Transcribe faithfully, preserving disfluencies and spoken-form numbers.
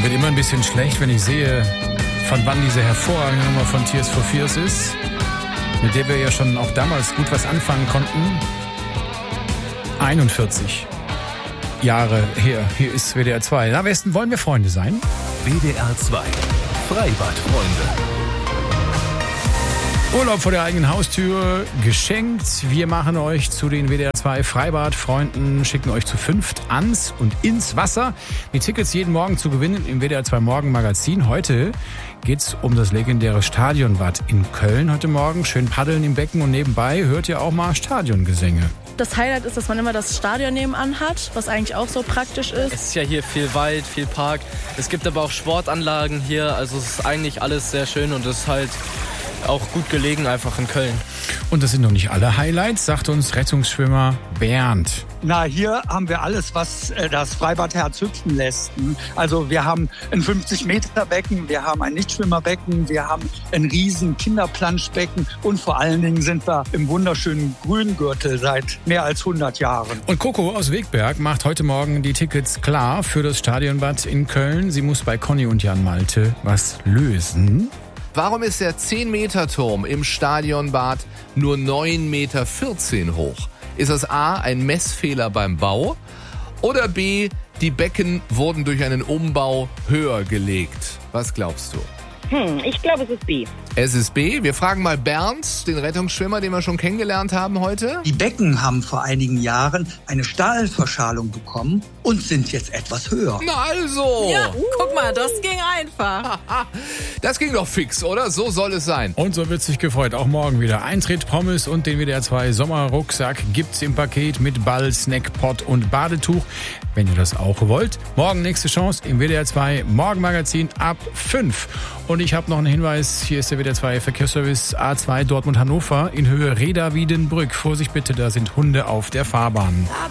wird immer ein bisschen schlecht, wenn ich sehe, von wann diese hervorragende Nummer von Tears for Fears ist, mit der wir ja schon auch damals gut was anfangen konnten. einundvierzig Jahre her. Hier ist W D R zwei. Am besten wollen wir Freunde sein. W D R zwei. Freibadfreunde. Urlaub vor der eigenen Haustür geschenkt. Wir machen euch zu den W D R zwei Freibadfreunden, schicken euch zu fünft ans und ins Wasser. Die Tickets jeden Morgen zu gewinnen im W D R zwei Morgenmagazin. Heute geht's um das legendäre Stadionbad in Köln heute Morgen. Schön paddeln im Becken und nebenbei hört ihr auch mal Stadiongesänge. Das Highlight ist, dass man immer das Stadion nebenan hat, was eigentlich auch so praktisch ist. Es ist ja hier viel Wald, viel Park. Es gibt aber auch Sportanlagen hier. Also es ist eigentlich alles sehr schön und es ist halt auch gut gelegen einfach in Köln. Und das sind noch nicht alle Highlights, sagt uns Rettungsschwimmer Bernd. Na, hier haben wir alles, was das Freibadherz hüpfen lässt. Also wir haben ein fünfzig Meter Becken, wir haben ein Nichtschwimmerbecken, wir haben ein riesen Kinderplanschbecken und vor allen Dingen sind wir im wunderschönen Grüngürtel seit mehr als hundert Jahren. Und Coco aus Wegberg macht heute Morgen die Tickets klar für das Stadionbad in Köln. Sie muss bei Conny und Jan Malte was lösen. Warum ist der zehn Meter Turm im Stadionbad nur neun Meter vierzehn hoch? Ist das A, ein Messfehler beim Bau? Oder B, die Becken wurden durch einen Umbau höher gelegt? Was glaubst du? Hm, ich glaube, es ist B. Es ist B. Wir fragen mal Bernd, den Rettungsschwimmer, den wir schon kennengelernt haben heute. Die Becken haben vor einigen Jahren eine Stahlverschalung bekommen und sind jetzt etwas höher. Na also. Ja, guck mal, das ging einfach. Das ging doch fix, oder? So soll es sein. Und so wird sich gefreut. Auch morgen wieder Eintritt, Pommes und den W D R zwei Sommerrucksack gibt's im Paket mit Ball, Snackpot und Badetuch. Wenn ihr das auch wollt. Morgen nächste Chance im W D R zwei Morgenmagazin ab fünf. Und ich habe noch einen Hinweis. Hier ist der W D R zwei Verkehrsservice A zwei Dortmund-Hannover in Höhe Reda-Wiedenbrück. Vorsicht bitte, da sind Hunde auf der Fahrbahn.